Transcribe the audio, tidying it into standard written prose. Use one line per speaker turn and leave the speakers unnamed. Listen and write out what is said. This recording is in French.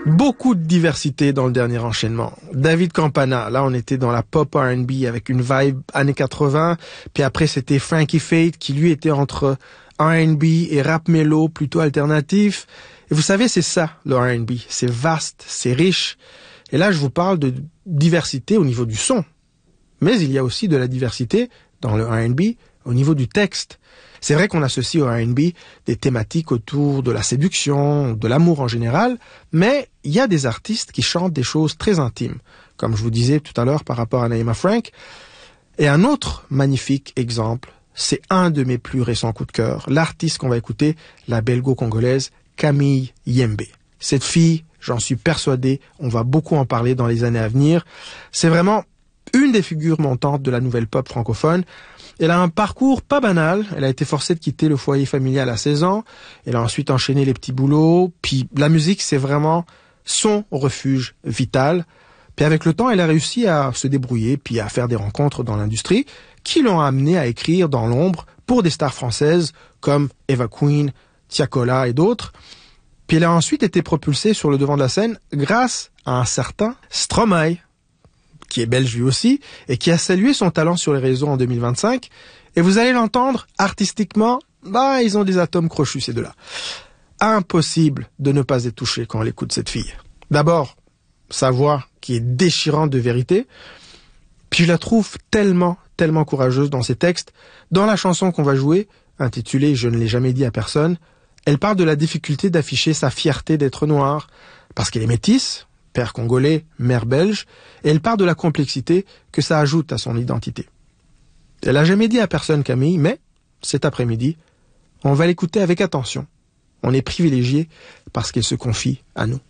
Beaucoup de diversité dans le dernier enchaînement. David Campana, là on était dans la pop R&B avec une vibe années 80, puis après c'était Frankie Fate qui lui était entre R&B et rap mélo plutôt alternatif. Et vous savez, c'est ça le R&B, c'est vaste, c'est riche. Et là je vous parle de diversité au niveau du son. Mais il y a aussi de la diversité dans le R&B au niveau du texte. C'est vrai qu'on associe au R&B des thématiques autour de la séduction, de l'amour en général, mais il y a des artistes qui chantent des choses très intimes, comme je vous disais tout à l'heure par rapport à Naïma Frank. Et un autre magnifique exemple, c'est un de mes plus récents coups de cœur, l'artiste qu'on va écouter, la belgo-congolaise Camille Yembe. Cette fille, j'en suis persuadé, on va beaucoup en parler dans les années à venir. C'est vraiment une des figures montantes de la nouvelle pop francophone. Elle a un parcours pas banal. Elle a été forcée de quitter le foyer familial à 16 ans. Elle a ensuite enchaîné les petits boulots. Puis la musique, c'est vraiment son refuge vital. Puis avec le temps, elle a réussi à se débrouiller puis à faire des rencontres dans l'industrie qui l'ont amenée à écrire dans l'ombre pour des stars françaises comme Eva Queen, Tiakola et d'autres. Puis elle a ensuite été propulsée sur le devant de la scène grâce à un certain Stromae, qui est belge lui aussi, et qui a salué son talent sur les réseaux en 2025. Et vous allez l'entendre, artistiquement, ils ont des atomes crochus, ces deux-là. Impossible de ne pas être touché quand on écoute cette fille. D'abord, sa voix qui est déchirante de vérité, puis je la trouve tellement courageuse dans ses textes. Dans la chanson qu'on va jouer, intitulée « Je ne l'ai jamais dit à personne », elle parle de la difficulté d'afficher sa fierté d'être noire, parce qu'elle est métisse, père congolais, mère belge, et elle parle de la complexité que ça ajoute à son identité. Elle a jamais dit à personne Camille, mais cet après-midi, on va l'écouter avec attention. On est privilégié parce qu'elle se confie à nous.